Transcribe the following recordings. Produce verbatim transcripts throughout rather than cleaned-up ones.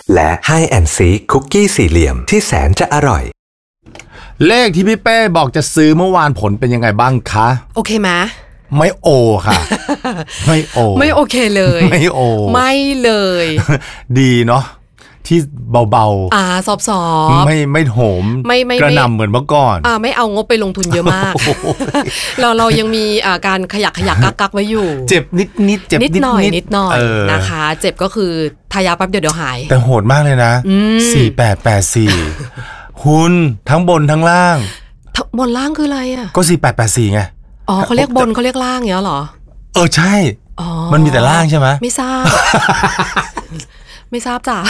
และ High and Seek คุกกี้สี่เหลี่ยมที่แสนจะอร่อยเลขที่พี่เป้บอกจะซื้อเมื่อวานผลเป็นยังไงบ้างคะโอเคไหมไม่โอค่ะไม่โอไม่โอเคเลยไม่โอไม่เลยดีเนาะที่เบาๆอ่าซอบๆไม่ไม่โหมไม่ไม่กระหน่ำเหมือนเมื่อก่อนอ่าไม่เอางบไปลงทุนเยอะมาก เราเรายังมีอ่าการขยักขยักกักกักไว้อยู่เจ็บนิดนิดเจ็บนิดหน่อยนิดหน่อยนะคะเจ็บก็คือทายาแป๊บเดียวเดี๋ยวหายแต่โหดมากเลยนะสี่แปดแปดสี่คุณทั้งบนทั้งล่างบนล่างคืออะไรอ่ะก็สี่แปดแปดสี่ไงอ๋อเขาเรียกบนเขาเรียกล่างอย่างเงี้ยเหรอเออใช่มันมีแต่ล่างใช่ไหมไม่ทราบไม่ทราบจ้ะ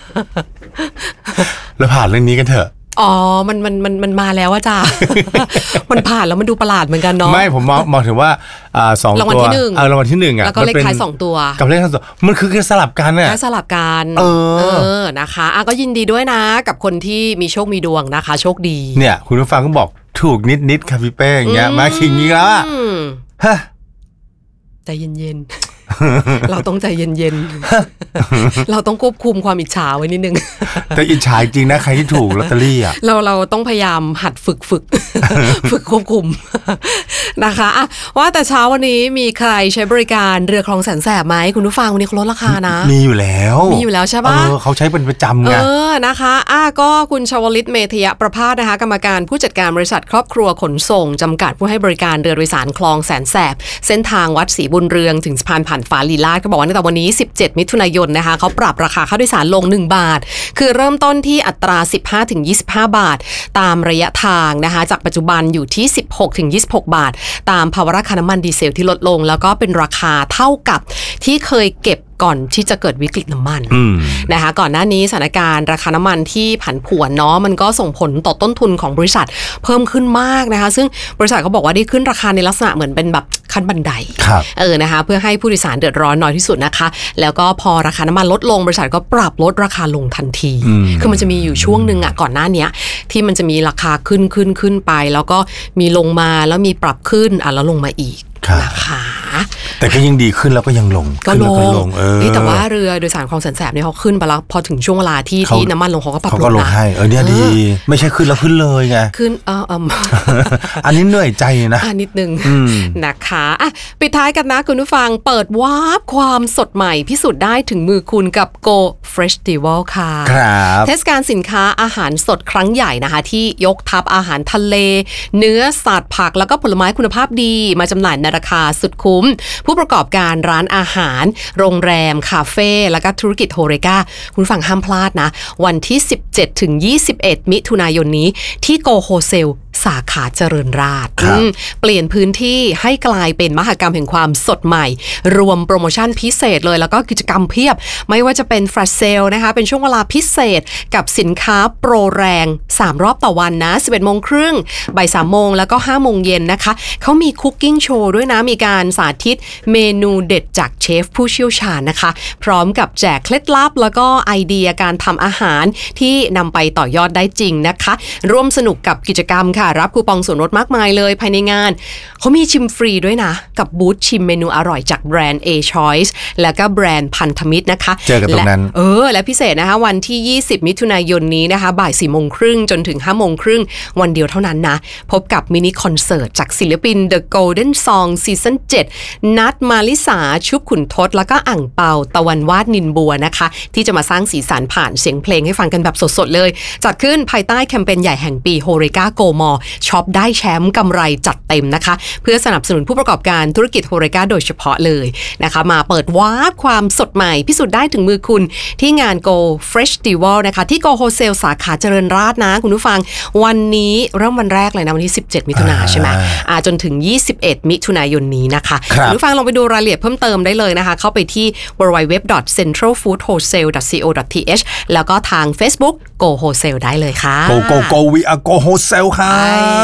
แล้วผ่านเรื่องนี้กันเถอะอ๋อมันมันมันมันมาแล้วว่าจ้ะมันผ่านแล้วมันดูประหลาดเหมือนกันเนาะไม่ผมมองมองถึงว่าอ่าสองตัวรางวัลที่หนึ่งเออรางวัลที่หนึ่งอ่ะแล้วก็เลขท้ายสองตัวกับเลขท้ายสองมันคือแค่สลับกันอ่ะแค่สลับกันเออนะคะอ่ะก็ยินดีด้วยนะกับคนที่มีโชคมีดวงนะคะโชคดีเนี่ยคุณผู้ฟังก็บอกถูกนิดนิดค่ะพี่เป้อย่างเงี้ยมาคิงนี้แล้วอ่ะฮะใจเย็นๆเราต้องใจเย็นๆเราต้องควบคุมความอิจฉาไว้นิดนึงแต่อิจฉาจริงนะใครที่ถูกลอตเตอรี่อ่ะเราเราต้องพยายามหัดฝึกฝึกฝึกควบคุมนะคะอ่ะว่าแต่เช้าวันนี้มีใครใช้บริการเรือคลองแสนแสบไหมคุณผู้ฟังวันนี้เขาลดราคานะมีอยู่แล้วมีอยู่แล้วใช่ปะเออเขาใช้เป็นประจำไงเออนะคะอ่ะก็คุณชวลิตเมธยประภาสนะคะกรรมการผู้จัดการบริษัทครอบครัวขนส่งจำกัดผู้ให้บริการเรือโดยสารคลองแสนแสบเส้นทางวัดศรีบุญเรืองถึงสะพานผ่านฟ้าลีลาศก็บอกว่าตั้งแต่วันนี้สิบเจ็ดมิถุนายนนะคะเขาปรับราคาค่าโดยสารลงหนึ่งบาทคือเริ่มต้นที่อัตรา สิบห้าถึงยี่สิบห้า บาทตามระยะทางนะคะจากปัจจุบันอยู่ที่ สิบหกถึงยี่สิบหก บาทตามภาวะราคาน้ำมันดีเซลที่ลดลงแล้วก็เป็นราคาเท่ากับที่เคยเก็บก่อนที่จะเกิดวิกฤตน้ำมันนะคะก่อนหน้านี้สถานการณ์ราคาน้ำมันที่ผันผวนเนาะมันก็ส่งผลต่อต้นทุนของบริษัทเพิ่มขึ้นมากนะคะซึ่งบริษัทเขาบอกว่าได้ขึ้นราคาในลักษณะเหมือนเป็นแบบขั้นบันไดเออนะคะเพื่อให้ผู้โดยสารเดือดร้อนน้อยที่สุดนะคะแล้วก็พอราคาน้ำมันลดลงบริษัทก็ปรับลดราคาลงทันทีคือมันจะมีอยู่ช่วงนึงอ่ะก่อนหน้านี้ที่มันจะมีราคาขึ้นขึ้นขึ้นไปแล้วก็มีลงมาแล้วมีปรับขึ้นอ่ะแล้วลงมาอีกนะคะแต่ก็ยังดีขึ้นแล้วก็ยังลงก็ลงลงเออแต่ว่าเรือโดยสารคลองแสนแสบเนี่ยเขาขึ้นไปแล้วพอถึงช่วงเวลาที่ที่น้ำมันลงเขาก็ปรับลงนะเขาก็ลงให้เออเนี่ยดีไม่ใช่ขึ้นแล้วขึ้นเลยไงขึ้นเอออันนี้เหนื่อยใจนะอ่านิดนึงนะคะอ่ะปิดท้ายกันนะคุณผู้ฟังเปิดวาร์ปความสดใหม่พิสูจน์ได้ถึงมือคุณกับ Go Festival ค่ะครับเทศกาลสินค้าอาหารสดครั้งใหญ่นะคะที่ยกทัพอาหารทะเลเนื้อสัตว์ผักแล้วก็ผลไม้คุณภาพดีมาจำหน่ายในราคาสุดคุ้มผู้ประกอบการร้านอาหารโรงแรมคาเฟ่แล้วก็ธุรกิจโฮเรกาคุณฟังห้ามพลาดนะวันที่สิบเจ็ดถึงยี่สิบเอ็ดมิถุนายนนี้ที่โกโฮเซลสาขาเจริญราษฎร์เปลี่ยนพื้นที่ให้กลายเป็นมหกรรมแห่งความสดใหม่รวมโปรโมชั่นพิเศษเลยแล้วก็กิจกรรมเพียบไม่ว่าจะเป็นแฟลชเซลนะคะเป็นช่วงเวลาพิเศษกับสินค้าโปรแรงสามรอบต่อวันนะ สิบเอ็ดโมงครึ่งบ่ายสามโมงแล้วก็ห้าโมงเย็นนะคะเขามีคุกกิ้งโชว์ด้วยนะมีการสาธิตเมนูเด็ดจากเชฟผู้เชี่ยวชาญนะคะพร้อมกับแจกเคล็ดลับแล้วก็ไอเดียการทำอาหารที่นำไปต่อยอดได้จริงนะคะร่วมสนุกกับกิจกรรมค่ะรับคูปองส่วนลดมากมายเลยภายในงานเขามีชิมฟรีด้วยนะกับบูธชิมเมนูอร่อยจากแบรนด์ A Choice แล้วก็แบรนด์พันธมิตรนะคะเจอกันตรงนั้นเออและพิเศษนะคะวันที่ยี่สิบมิถุนายนนี้นะคะบ่ายสี่โมงครึ่งจนถึงห้าโมงครึ่งวันเดียวเท่านั้นนะพบกับมินิคอนเสิร์ตจากศิลปิน The Golden Song Season เจ็ดนัทมาลิสาชุบขุนทศแล้วก็อ่างเปาตะวันวาดนินบัวนะคะที่จะมาสร้างสีสันผ่านเสียงเพลงให้ฟังกันแบบสดๆเลยจัดขึ้นภายใต้แคมเปญใหญ่แห่งปีโฮเรกาโกมอช็อปได้แชมป์กำไรจัดเต็มนะคะเพื่อสนับสนุนผู้ประกอบการธุรกิจโฮเรกาโดยเฉพาะเลยนะคะมาเปิดวาร์ปความสดใหม่พิสูจน์ได้ถึงมือคุณที่งาน Go Festival นะคะที่ Go Wholesale สาขาเจริญราษฎร์นะคุณผู้ฟังวันนี้เริ่มวันแรกเลยนะวันที่สิบเจ็ดมิถุนายนใช่ไหมอ่าจนถึงยี่สิบเอ็ดมิถุนายนนี้นะคะคุณผู้ฟังลองไปดูรายละเอียดเพิ่มเติมได้เลยนะคะเข้าไปที่ ดับเบิลยู ดับเบิลยู ดับเบิลยู ดอท เซ็นทรัลฟู้ดโฮลเซล ดอท ซี โอ ดอท ที เอช แล้วก็ทาง Facebook Go Wholesale ได้เลยค่ะ Go Go Go We Are Go Wholesale ค่ะ